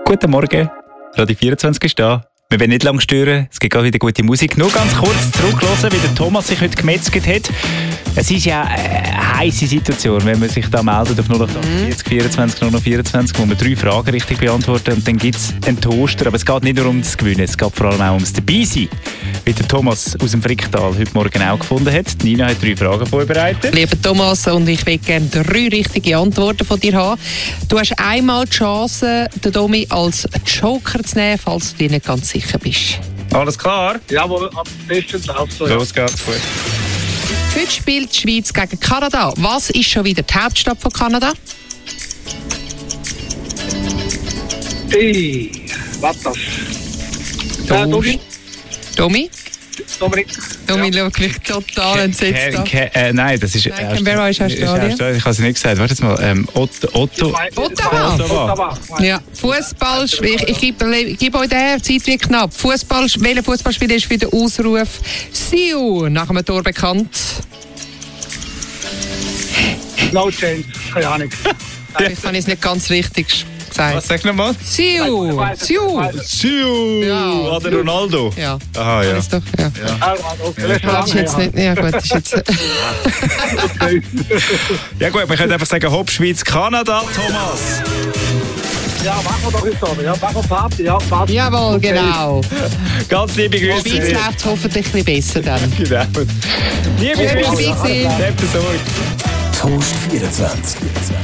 Guten Morgen, Radio 24 ist da. Wir wollen nicht lange stören, es gibt auch wieder gute Musik. Nur ganz kurz zurückhören, wie der Thomas sich heute gemetzelt hat. Es ist ja eine heisse Situation, wenn man sich da meldet auf 0840 24 024, wo man 3 Fragen richtig beantwortet und dann gibt es einen Toaster. Aber es geht nicht nur ums Gewinnen, es geht vor allem auch ums Dabeisein. Wie der Thomas aus dem Fricktal heute Morgen auch gefunden hat. Nina hat 3 Fragen vorbereitet. Lieber Thomas, und ich will gerne 3 richtige Antworten von dir haben. Du hast einmal die Chance, den Domi als Joker zu nehmen, falls du dir nicht ganz sicher bist. Alles klar? Jawohl, am besten läuft so. Los geht's, gut. Heute spielt die Schweiz gegen Kanada. Was ist schon wieder die Hauptstadt von Kanada? Hey, was das? Domi? Domi? Dominik? Domi schaut mich total entsetzt an. Nein, das ist... Canberra ist Australien. Ich habe es nicht gesagt. Warte mal. Ottawa. Ja, Fußball. Ich gebe euch den Zeit wie knapp. Welcher Fußballspieler ist für den Ausruf «Siu» nach einem Tor bekannt? No change, keine Ahnung. Vielleicht habe ich es nicht ganz richtig gesagt. Was sag nochmal? «Siu». Siu! Ja. Oder Ronaldo? Ja. Aha, ja. Ist doch, ja. Das ist jetzt nicht. Ja, gut, ist jetzt. Ja gut, wir können einfach sagen Hopp, Schweiz, Kanada, Thomas. Ja, machen wir doch jetzt so. Ja, machen wir Party. Ja, Party. Jawohl, genau. Ganz liebe Die Grüße. Schweiz läuft hoffentlich ein bisschen besser dann. Genau. Liebe Schön, Grüße. dass ihr dabei gewesen. Habt Sorge. Toast 24.